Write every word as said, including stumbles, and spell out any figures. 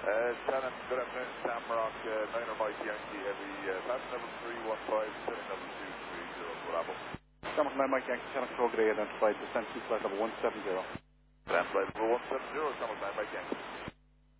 Uh, Shannon, good afternoon. Sam Rock, uh, Niner Mike Yankee, Heavy, uh, pass level three one five, setting level two three zero, Bravo. Sam Rock, nine Mike Yankee, Channel Control Gray, identified, descent to flight level one seven zero. Descent flight level one seven zero, Sam Rock, nine Mike Yankee.